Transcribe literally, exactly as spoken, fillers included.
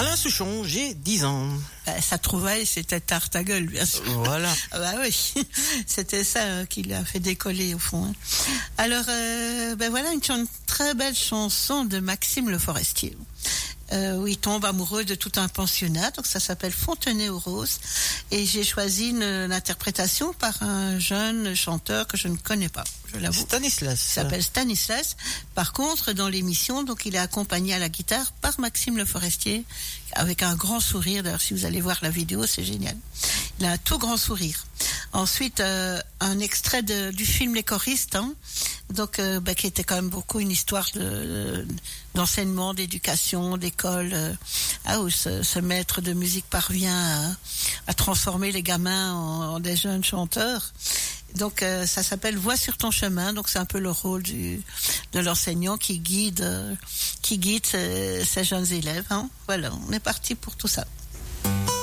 Alain Souchon, j'ai dix ans. Ben, sa trouvaille, c'était tarte à gueule, bien sûr. Voilà. Ah bah oui, c'était ça euh, qui l'a fait décoller au fond. Hein. Alors, euh, ben voilà une, ch- une très belle chanson de Maxime Le Forestier. Euh, où il tombe amoureux de tout un pensionnat, donc ça s'appelle Fontenay aux Roses, et j'ai choisi une, une interprétation par un jeune chanteur que je ne connais pas, je l'avoue. Stanislas. Il s'appelle Stanislas. Par contre, dans l'émission, donc il est accompagné à la guitare par Maxime Le Forestier, avec un grand sourire. D'ailleurs, si vous allez voir la vidéo, c'est génial. Il a un tout grand sourire. Ensuite, euh, un extrait de, du film Les Choristes, hein, donc euh, bah, qui était quand même beaucoup une histoire de, d'enseignement, d'éducation, d'école, euh, ah, où ce, ce maître de musique parvient à, à transformer les gamins en, en des jeunes chanteurs. Donc euh, ça s'appelle Voix sur ton chemin, donc c'est un peu le rôle du, de l'enseignant qui guide, euh, qui guide ses, ses jeunes élèves. Hein. Voilà, on est parti pour tout ça.